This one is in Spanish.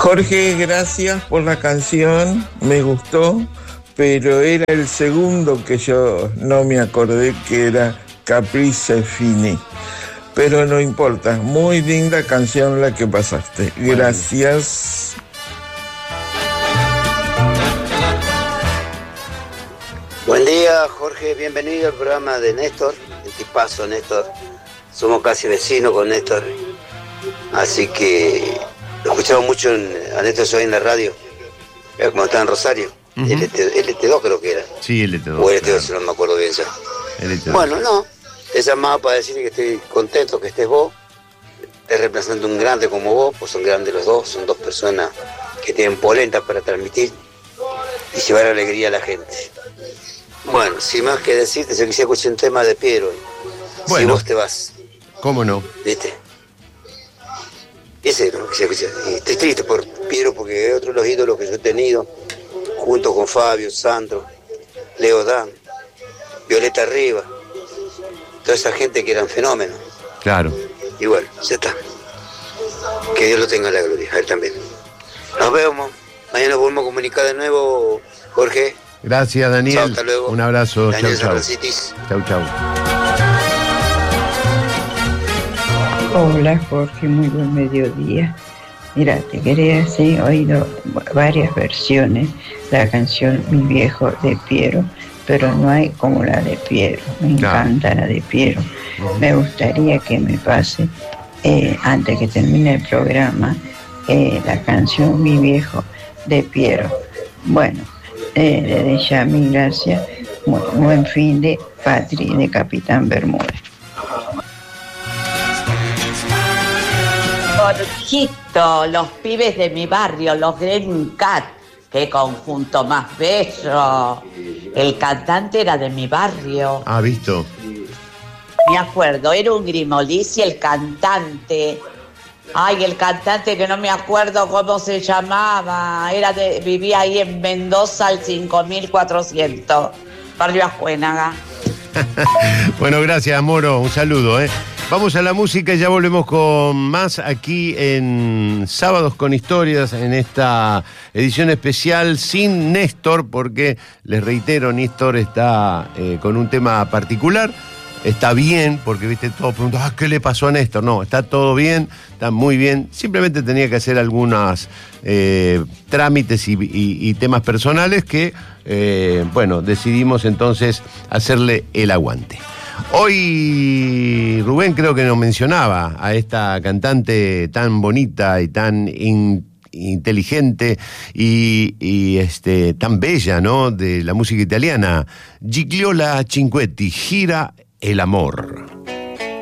Jorge, gracias por la canción, me gustó, pero era el segundo que yo no me acordé que era Caprice Fini. Pero no importa, muy linda canción la que pasaste. Gracias. Buen día, Jorge, bienvenido al programa de Néstor, el tipazo Néstor. Somos casi vecinos con Néstor, así que lo escuchamos mucho a Néstor hoy en la radio, como estaba en Rosario. LT2 creo que era. Sí, LT2. O LT2, claro. si no me acuerdo bien ya. LT2. Bueno, no, te llamaba para decirte que estoy contento que estés vos, estés representando un grande como vos, pues son grandes los dos, son dos personas que tienen polenta para transmitir y llevar alegría a la gente. Bueno, sin más que decirte, yo quisiera escuchar un tema de Piero. Bueno. Si vos te vas. ¿Cómo no? ¿Viste? Ese no quisiera escuchar. Y estoy triste por Piero porque es otro de los ídolos que yo he tenido, junto con Fabio, Sandro, Leo Dan, Violeta Riva, toda esa gente que eran fenómenos. Claro. Y bueno, ya está. Que Dios lo tenga en la gloria, a él también. Nos vemos. Mañana nos volvemos a comunicar de nuevo, Jorge. Gracias, Daniel. Chao, hasta luego. Un abrazo. Daniel Chau, chau. Sarracitis. Chau, chau. Hola Jorge, muy buen mediodía. Mira, te quería decir, he oído varias versiones de la canción Mi Viejo de Piero, pero no hay como la de Piero. Me encanta la de Piero. Me gustaría que me pase, antes que termine el programa, la canción Mi Viejo de Piero. Bueno, desde ya mil gracias. Buen fin de Patri, de Capitán Bermúdez. Jorgito, los pibes de mi barrio, los Green Cat, qué conjunto más bello. El cantante era de mi barrio. Ah, visto. Me acuerdo, era un Grimolisi el cantante. Ay, el cantante que no me acuerdo cómo se llamaba. Vivía ahí en Mendoza al 5400, barrio Ajuénaga. Bueno, gracias, Moro. Un saludo, Vamos a la música y ya volvemos con más aquí en Sábados con Historias, en esta edición especial sin Néstor, porque les reitero, Néstor está con un tema particular. Está bien, porque viste, todos preguntan, ¿qué le pasó a Néstor? No, está todo bien, está muy bien. Simplemente tenía que hacer algunos trámites y temas personales que, decidimos entonces hacerle el aguante. Hoy Rubén creo que nos mencionaba a esta cantante tan bonita y tan inteligente y tan bella, ¿no?, de la música italiana, Gigliola Cinquetti, Gira el amor.